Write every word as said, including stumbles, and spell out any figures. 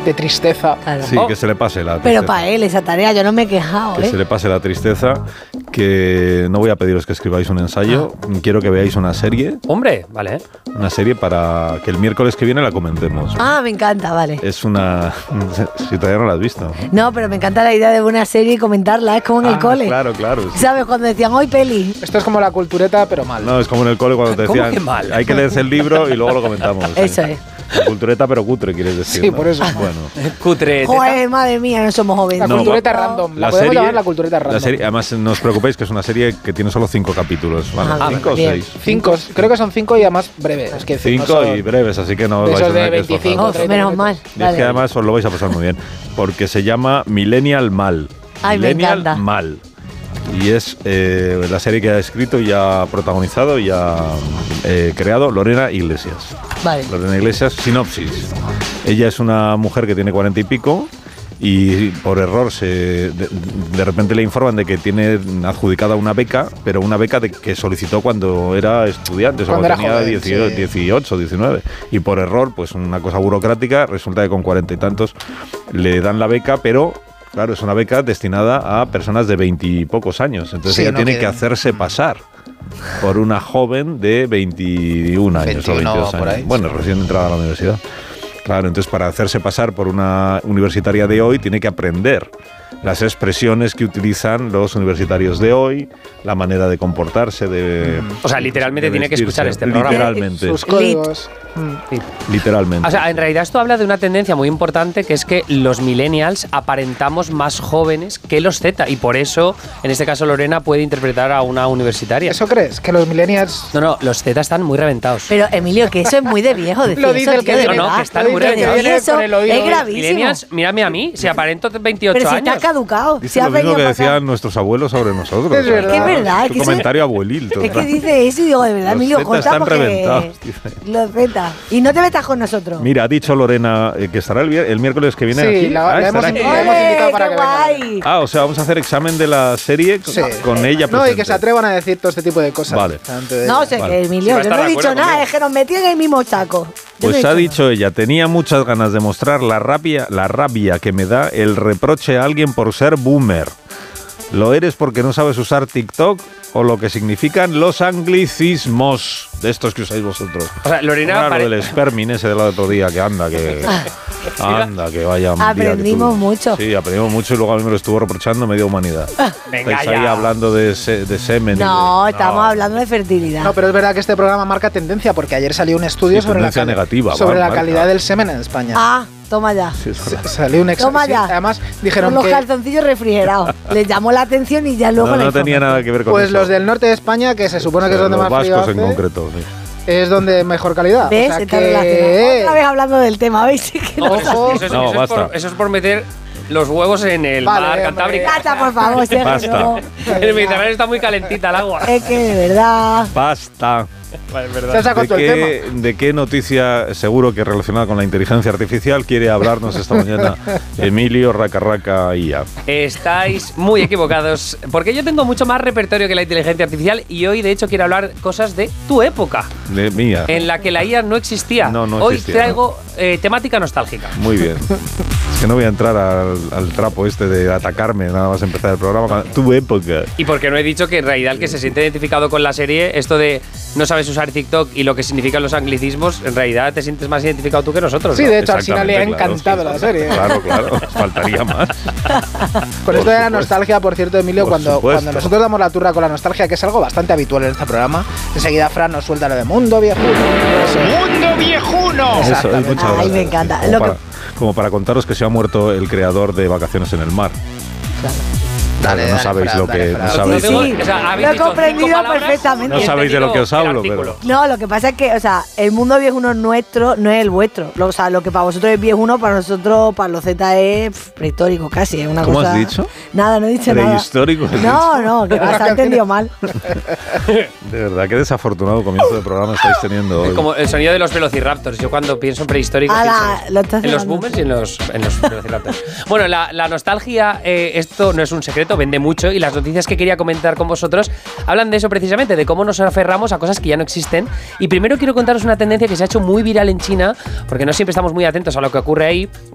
de tristeza. Claro. Sí, Oh. que se le pase la tristeza. Pero para él, esa tarea, yo no me he quejado, Que ¿eh? se le pase la tristeza, que no voy a pediros que escribáis un ensayo, Ah. quiero que veáis una serie, Hombre, vale. una serie para que el miércoles que viene la comentemos. Ah, me encanta, vale. Es una... si todavía no la has visto. No, pero me encanta la idea de ver una serie y comentarla, es como en el Ah, cole. Claro, claro. sí. ¿Sabes? Cuando decían, hoy peli. Esto es como la cultureta, pero mal. No, es como en el cole cuando te ¿Cómo decían, que mal? hay que leerse el libro y luego lo comentamos. Eso es. La cultureta pero cutre, quieres decir. Sí, ¿no? por eso. Bueno. Cutre. Joder, madre mía, no somos jóvenes. La No, cultureta va- random. La, La podemos serie, llamar la cultureta random. la serie, además, no os preocupéis que es una serie que tiene solo cinco capítulos. ¿vale? Ah, ¿Cinco o bien. seis? Cinco, creo que son cinco y además breves. Es que Cinco no son- y breves, así que no os de vais a esos de tener que veinticinco, esforzar. Oh, treinta menos minutos. mal. Y es Dale. que además os lo vais a pasar muy bien, porque se llama Millennial Mal. Ay, me Millennial encanta. Mal. Y es eh, la serie que ha escrito y ha protagonizado y ha eh, creado Lorena Iglesias. Vale. Lorena Iglesias, sinopsis. Ella es una mujer que tiene cuarenta y pico y por error se de, de repente le informan de que tiene adjudicada una beca, pero una beca de, que solicitó cuando era estudiante, o sea, Cuando cuando era tenía joven, dieciocho, sí. dieciocho, diecinueve. Y por error, pues una cosa burocrática, resulta que con cuarenta y tantos le dan la beca, pero... Claro, es una beca destinada a personas de veintipocos años. Entonces Sí, ella no tiene quieren. que hacerse pasar por una joven de veintiún años o veintiuno veintidós por años. ahí, Bueno, recién entrada a la universidad. Claro, entonces para hacerse pasar por una universitaria de hoy tiene que aprender las expresiones que utilizan los universitarios de hoy, la manera de comportarse, de... O sea, literalmente de tiene que vestirse. escuchar este programa. Literalmente. Sus códigos. Sí. Literalmente. O sea, en realidad esto habla de una tendencia muy importante, que es que los millennials aparentamos más jóvenes que los Z, y por eso, en este caso, Lorena puede interpretar a una universitaria. ¿Eso crees? Que los millennials... No, no, los Z están muy reventados. Pero, Emilio, que eso es muy de viejo decir Lo dice eso, el que tío, de viene. No, no, verdad. que están Lo muy dice el que reventados. viene Eso con el oído. es gravísimo. Millennials, mírame a mí, si aparento veintiocho Pero si años. estás caducado. Dice Si has lo mismo venido que para acá. decían nuestros abuelos sobre nosotros. Es verdad. Es que es verdad, Tu es que eso- comentario abuelil. Es total. que dice eso y digo, de verdad, Los Emilio, Zetas corta están porque... reventados, dice. Los Z. Y no te metas con nosotros. Mira, ha dicho Lorena eh, que estará el, vier- el miércoles que viene Sí, aquí. la- Ah, la hemos estará aquí. invitado. hemos invitado para ¡Qué que venga. guay! Ah, o sea, vamos a hacer examen de la serie con, Sí. con ella No, y presente. que se atrevan a decir todo este tipo de cosas. Vale. delante de No, ella. sé Vale. que Sí, Emilio, va a yo no estar he de dicho acuerdo nada, conmigo. es que nos metí en el mismo saco. Yo Pues no he ha dicho dicho ella, tenía muchas ganas de mostrar la rabia, la rabia que me da el reproche a alguien por ser boomer. ¿Lo eres porque no sabes usar TikTok o lo que significan los anglicismos de estos que usáis vosotros? O sea, Lorena Claro, pare- del spermin ese del otro día, que anda, que... Anda, que vaya un día que Aprendimos tú- mucho. Sí, aprendimos mucho y luego a mí me lo estuvo reprochando media humanidad. Venga Estáis ahí ya. hablando de, se- de semen. y de- No, estamos hablando de fertilidad. No, pero es verdad que este programa marca tendencia porque ayer salió un estudio Sí, sobre la, tendencia cali- negativa, sobre va, la marca. calidad del semen en España. Ah, toma ya. Sí, es verdad. Salió un examen. Toma ya. Además, Con dijeron los que calzoncillos refrigerados. Les llamó la atención y ya luego No, la no tenía información. nada que ver con pues eso. los del norte de España, que se supone que es Los donde más frío vascos en hace, concreto. sí. es donde mejor calidad. ¿Ves? O sea Está que- relacionado. Otra vez hablando del tema, ¿veis? Que no Ojo. sabía. Eso es, No, eso es basta. por, eso es por meter los huevos en el Vale, mar hombre. Cantábrico. Cacha, por favor, Sergio. Basta. El Mediterráneo está muy calentita el agua. Es que de verdad. Basta. Vale, es Se verdad. sacó ¿De todo el tema. qué, ¿De qué noticia, seguro que relacionada con la inteligencia artificial, quiere hablarnos esta mañana Emilio Racarraca I A? Estáis muy equivocados, porque yo tengo mucho más repertorio que la inteligencia artificial y hoy, de hecho, quiero hablar cosas de tu época, De mía. en la que la I A no existía. No, no hoy existía, traigo eh, temática nostálgica. Muy bien. Es que no voy a entrar al, al trapo este de atacarme nada más empezar el programa. con Tu época. Y porque no he dicho que en realidad el que se siente identificado con la serie, esto de no sabes usar TikTok y lo que significan los anglicismos, en realidad te sientes más identificado tú que nosotros. Sí, ¿no? de hecho, al final le ha Exactamente, claro, encantado sí, la serie. Claro, claro. Faltaría más. Con Por esto de la supuesto. nostalgia, por cierto, Emilio, Por cuando, supuesto. cuando nosotros damos la turra con la nostalgia, que es algo bastante habitual en este programa, enseguida Fran nos suelta lo de mundo viejuno. ¡Mundo viejuno! Eso, Exactamente. muchas Ay, gracias. me encanta. Como Lo que- para, como para contaros que se ha muerto el creador de Vacaciones en el Mar. Dale, no dale, sabéis Fran, lo dale, que. Fran. No No sabéis, tengo- Sí, o sea, habéis lo he dicho cinco comprendido palabras perfectamente. y he No sabéis de lo que os entendido el hablo, artículo. No, lo que pasa es que, o sea, el mundo viejuno nuestro no es el vuestro. Lo- O sea, lo que para vosotros es viejuno, para nosotros, para los Z es pf, prehistórico casi. Es una ¿Cómo cosa... has dicho? Nada, no he dicho nada. Prehistórico, has No, no, que vas, has entendido mal. De verdad, qué desafortunado comienzo de programa estáis teniendo hoy. Es como el sonido de los velociraptors. Yo cuando pienso en prehistórico Ala, pienso lo estás en los cebando. boomers y en los, en los velociraptors. Bueno, la, la nostalgia, eh, esto no es un secreto, vende mucho y las noticias que quería comentar con vosotros hablan de eso precisamente, de cómo nos aferramos a cosas que ya no existen. Y primero quiero contaros una tendencia que se ha hecho muy viral en China, porque no siempre estamos muy atentos a lo que ocurre ahí,